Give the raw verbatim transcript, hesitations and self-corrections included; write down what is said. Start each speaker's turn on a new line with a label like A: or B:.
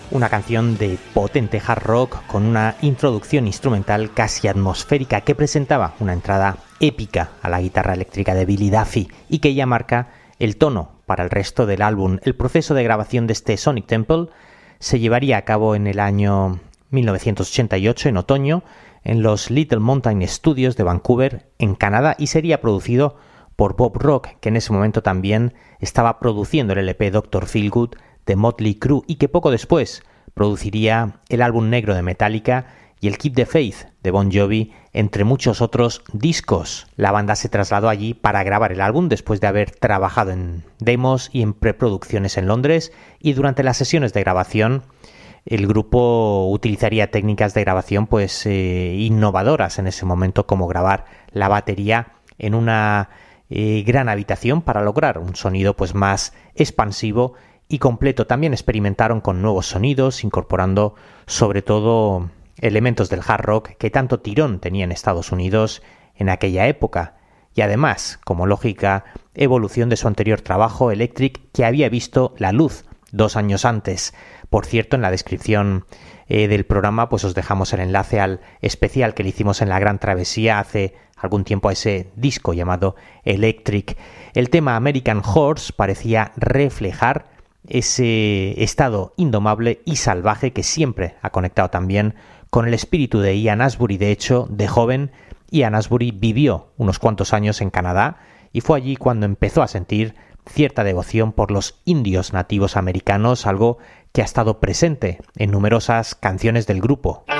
A: Una canción de potente hard rock con una introducción instrumental casi atmosférica que presentaba una entrada épica a la guitarra eléctrica de Billy Duffy y que ya marca el tono para el resto del álbum. El proceso de grabación de este Sonic Temple se llevaría a cabo en el año mil novecientos ochenta y ocho, en otoño, en los Little Mountain Studios de Vancouver, en Canadá, y sería producido por Bob Rock, que en ese momento también estaba produciendo el L P doctor Feelgood de Motley Crue y que poco después produciría el álbum negro de Metallica y el Keep the Faith de Bon Jovi, entre muchos otros discos. La banda se trasladó allí para grabar el álbum después de haber trabajado en demos y en preproducciones en Londres, y durante las sesiones de grabación el grupo utilizaría técnicas de grabación pues eh, innovadoras en ese momento, como grabar la batería en una eh, gran habitación para lograr un sonido pues más expansivo y completo. También experimentaron con nuevos sonidos, incorporando sobre todo elementos del hard rock que tanto tirón tenía en Estados Unidos en aquella época, y además, como lógica evolución de su anterior trabajo, Electric, que había visto la luz dos años antes. Por cierto, en la descripción eh, del programa pues os dejamos el enlace al especial que le hicimos en La Gran Travesía hace algún tiempo a ese disco llamado Electric. El tema American Horse parecía reflejar ese estado indomable y salvaje que siempre ha conectado también con el espíritu de Ian Astbury. De hecho, de joven, Ian Astbury vivió unos cuantos años en Canadá y fue allí cuando empezó a sentir cierta devoción por los indios nativos americanos, algo que ha estado presente en numerosas canciones del grupo.